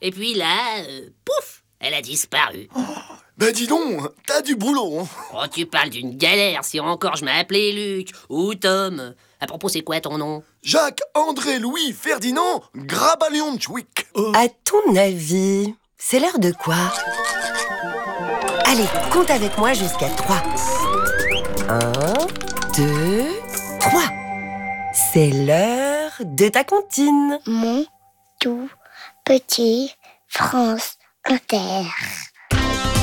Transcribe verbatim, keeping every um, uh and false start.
Et puis là, euh, pouf, elle a disparu. Oh, ben dis donc, t'as du boulot. Hein. Oh, tu parles d'une galère, si encore je m'appelais Luc ou Tom. À propos, c'est quoi ton nom? Jacques, André, Louis, Ferdinand, Grabalion-Tchouik. Euh... À ton avis, c'est l'heure de quoi? Allez, compte avec moi jusqu'à trois. Un, deux, trois. C'est l'heure de ta comptine. Mon tout petit France Inter.